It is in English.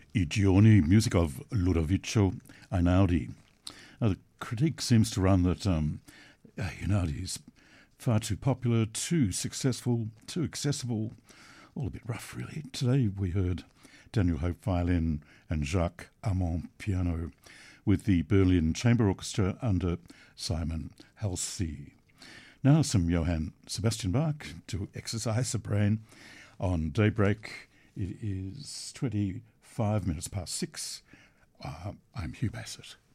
I giorni, music of Ludovico Einaudi. The critique seems to run that Einaudi is far too popular, too successful, too accessible, all a bit rough really. Today we heard Daniel Hope violin and Jacques Amand piano with the Berlin Chamber Orchestra under Simon Halsey. Now some Johann Sebastian Bach to exercise the brain on Daybreak. It is 25 minutes past 6. I'm Hugh Bassett.